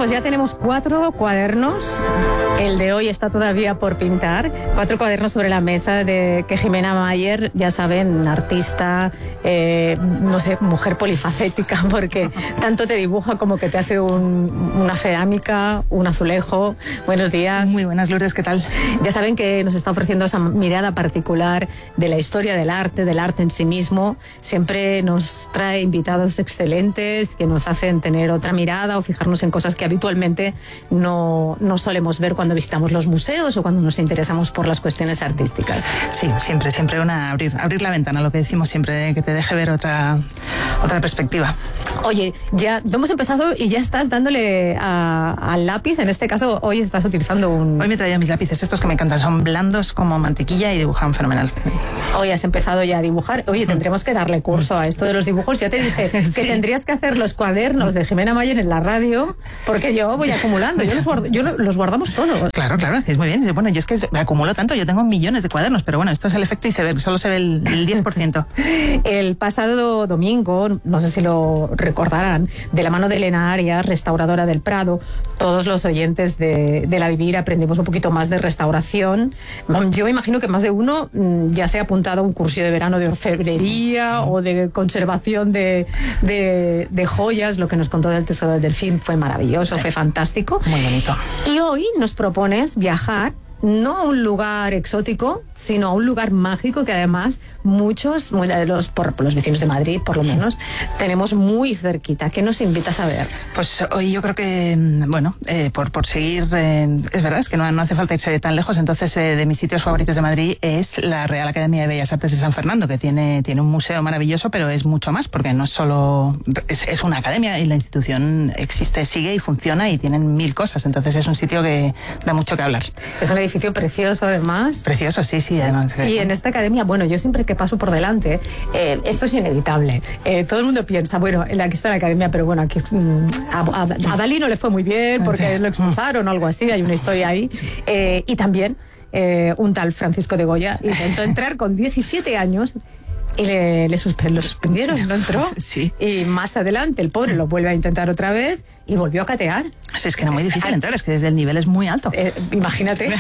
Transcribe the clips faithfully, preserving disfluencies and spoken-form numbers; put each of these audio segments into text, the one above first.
pues ya tenemos cuatro cuadernos. El de hoy está todavía por pintar. Cuatro cuadernos sobre la mesa de que Jimena Mayer, ya saben, artista, eh, no sé, mujer polifacética, porque tanto te dibuja como que te hace un, una cerámica, un azulejo. Buenos días. Muy buenas, Lourdes, ¿qué tal? Ya saben que nos está ofreciendo esa mirada particular de la historia del arte, del arte en sí mismo. Siempre nos trae invitados excelentes que nos hacen tener otra mirada o fijarnos en cosas que habitualmente no, no solemos ver cuando visitamos los museos o cuando nos interesamos por las cuestiones artísticas. Sí, siempre, siempre una abrir, abrir la ventana, lo que decimos siempre, que te deje ver otra, otra perspectiva. Oye, ya hemos empezado y ya estás dándole a, al lápiz. En este caso, hoy estás utilizando un... Hoy me traía mis lápices, estos que me encantan, son blandos como mantequilla y dibujan fenomenal. Hoy has empezado ya a dibujar. Oye, tendremos que darle curso a esto de los dibujos. Ya te dije Sí. que tendrías que hacer los cuadernos de Jimena Mayer en la radio, porque yo voy acumulando. Yo los, guardo, yo los guardamos todos. Claro, claro, es muy bien. Bueno, yo es que me acumulo tanto, yo tengo millones de cuadernos, pero bueno, esto es el efecto iceberg, solo se ve el, el diez por ciento. El pasado domingo, no sé si lo recordarán, de la mano de Elena Arias, restauradora del Prado, todos los oyentes de, de La Vivir aprendimos un poquito más de restauración. Yo me imagino que más de uno ya se ha apuntado a un curso de verano de orfebrería o de conservación de, de, de joyas. Lo que nos contó del Tesoro del Delfín fue maravilloso, fue fantástico. Muy bonito. Y hoy nos propones viajar no a un lugar exótico, sino a un lugar mágico que además muchos, los, por, por los vecinos de Madrid, por lo menos, tenemos muy cerquita. ¿Qué nos invitas a ver? Pues hoy yo creo que, bueno, eh, por, por seguir, eh, es verdad, es que no, no hace falta irse tan lejos, entonces eh, de mis sitios favoritos de Madrid es la Real Academia de Bellas Artes de San Fernando, que tiene, tiene un museo maravilloso, pero es mucho más, porque no es solo, es, es una academia y la institución existe, sigue y funciona y tienen mil cosas, entonces es un sitio que da mucho que hablar. Es un edificio precioso además. Precioso, sí, sí, además. Y en esta academia, bueno, yo siempre que paso por delante, eh, esto es inevitable. Eh, todo el mundo piensa, bueno, aquí está la academia, pero bueno, aquí mm, a, a, a Dalí no le fue muy bien porque lo expulsaron o algo así, hay una historia ahí. Eh, y también eh, un tal Francisco de Goya intentó entrar con diecisiete años y le, le suspe- lo suspendieron, no entró. Sí. Y más adelante el pobre lo vuelve a intentar otra vez y volvió a catear. Sí, es que era muy difícil entrar, es que desde el nivel es muy alto. Eh, imagínate.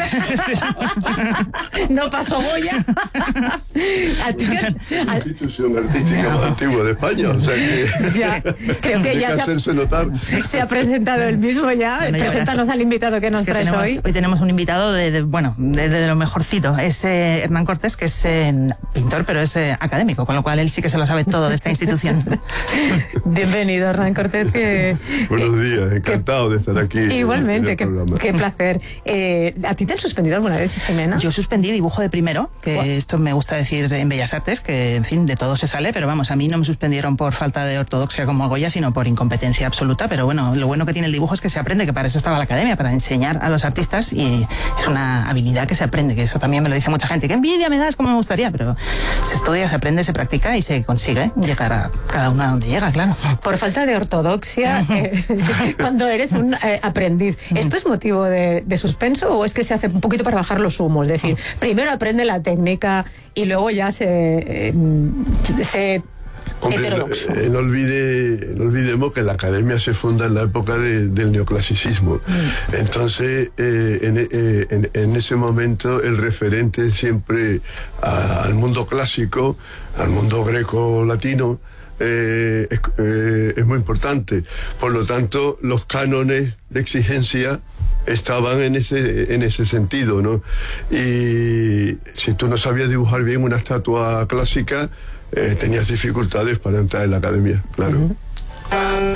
No pasó Goya. A ti te- La institución artística más antigua de España, o sea que Ya, creo que hay ya que se ha, hacerse notar. se ha presentado el mismo ya. Bueno, ya Preséntanos verás. al invitado que nos Es que traes tenemos, hoy. Hoy tenemos un invitado de, de bueno, de, de lo mejorcito. Es eh, Hernán Cortés, que es eh, pintor, pero es eh, académico, con lo cual él sí que se lo sabe todo de esta institución. Bienvenido, Hernán Cortés. Que, Buenos días, encantado de estar aquí. igualmente, en qué, el programa. qué placer. Eh, ¿A ti te han suspendido alguna vez, Jimena? Yo suspendí dibujo de primero, que Buah. esto me gusta decir en Bellas Artes, que en fin, de todo se sale, pero vamos, a mí no me suspendieron por falta de ortodoxia como a Goya, sino por incompetencia absoluta, pero bueno, lo bueno que tiene el dibujo es que se aprende, que para eso estaba la academia, para enseñar a los artistas, y es una habilidad que se aprende, que eso también me lo dice mucha gente, que envidia me das como me gustaría, pero se estudia, se aprende, se practica y se consigue llegar a cada uno a donde llega, claro. Por falta de ortodoxia, eh, cuando eres un eh, aprendiz, ¿esto es motivo de, de suspenso o es que se hace un poquito para bajar los humos? Es decir, primero aprende la técnica y luego ya se, eh, se Hombre, heterodoxo. eh, no, olvide, no olvidemos que la academia se funda en la época de, del neoclasicismo. Mm. Entonces, eh, en, eh, en, en ese momento, el referente siempre a, al mundo clásico, al mundo greco-latino, eh, es, eh, es muy importante. Por lo tanto, los cánones de exigencia estaban en ese en ese sentido, ¿no? Y si tú no sabías dibujar bien una estatua clásica, eh, tenías dificultades para entrar en la academia, claro. Uh-huh.